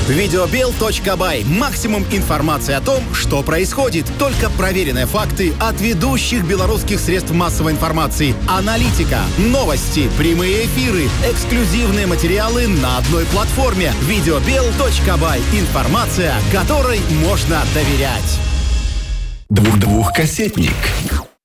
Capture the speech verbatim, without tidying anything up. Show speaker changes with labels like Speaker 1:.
Speaker 1: Видеобел точка бай. Максимум информации о том, что происходит. Только проверенные факты от ведущих белорусских средств массовой информации. Аналитика, новости, прямые эфиры, эксклюзивные материалы на одной платформе. Видеобел точка бай. Информация, которой можно доверять.
Speaker 2: Двух-двухкассетник.